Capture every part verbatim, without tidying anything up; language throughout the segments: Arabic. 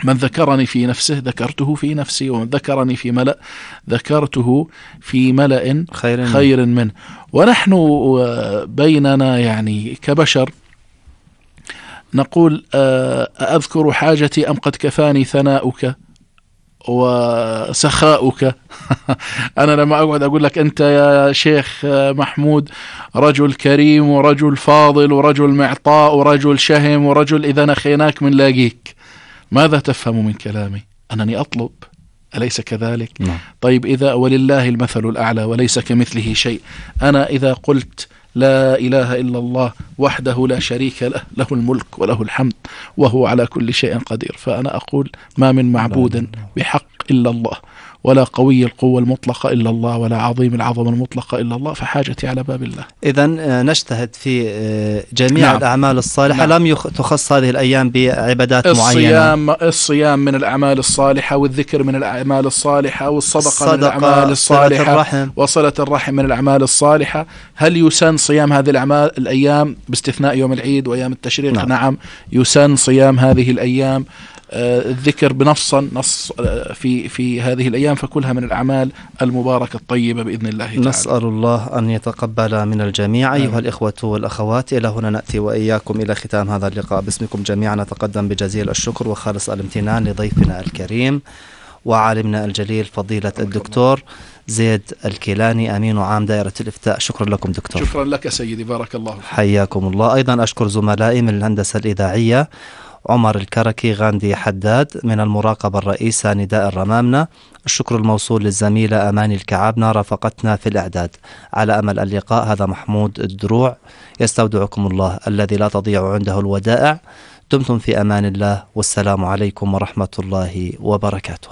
من ذكرني في نفسه ذكرته في نفسي، ومن ذكرني في ملأ ذكرته في ملأ خير, خير منه. ونحن بيننا يعني كبشر نقول أذكر حاجتي أم قد كفاني ثناؤك وسخاؤك. أنا لما أقعد أقول لك أنت يا شيخ محمود رجل كريم ورجل فاضل ورجل معطاء ورجل شهم ورجل إذا نخيناك من لاقيك، ماذا تفهم من كلامي؟ أنني أطلب، أليس كذلك؟ نعم. طيب إذا ولله المثل الأعلى وليس كمثله شيء، أنا إذا قلت لا إله إلا الله وحده لا شريك له، له الملك وله الحمد وهو على كل شيء قدير، فأنا أقول ما من معبود بحق إلا الله، ولا قوي القوة المطلقة إلا الله، ولا عظيم العظمة المطلقة إلا الله، فحاجتي على باب الله. إذن نجتهد في جميع نعم. الأعمال الصالحة. نعم. لم تخص هذه الأيام بعبادات الصيام معينة. الصيام من الأعمال الصالحة، والذكر من الأعمال الصالحة، والصدقة من الأعمال الصالحة، الرحم. وصلة الرحم من الأعمال الصالحة. هل يسن صيام هذه الأعمال الأيام باستثناء يوم العيد وأيام التشريق؟ نعم, نعم يسن صيام هذه الأيام. الذكر بنصا نص في في هذه الأيام، فكلها من الأعمال المباركة الطيبة بإذن الله تعالى. نسأل الله أن يتقبل من الجميع. أيها الإخوة والأخوات، إلى هنا نأتي وإياكم إلى ختام هذا اللقاء. باسمكم جميعا نتقدم بجزيل الشكر وخالص الامتنان لضيفنا الكريم وعالمنا الجليل فضيلة الدكتور زيد الكيلاني أمين عام دائرة الإفتاء. شكرا لكم دكتور. شكرا لك سيدي، بارك الله فيك. حياكم الله. أيضا أشكر زملائي من الهندسة الإذاعية عمر الكركي، غاندي حداد، من المراقبة الرئيسة نداء الرمامنة. الشكر الموصول للزميلة أماني الكعابنة رافقتنا في الإعداد. على أمل اللقاء، هذا محمود الدروع يستودعكم الله الذي لا تضيع عنده الودائع. دمتم في أمان الله، والسلام عليكم ورحمة الله وبركاته.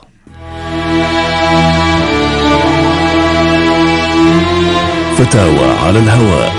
فتاوى على الهواء.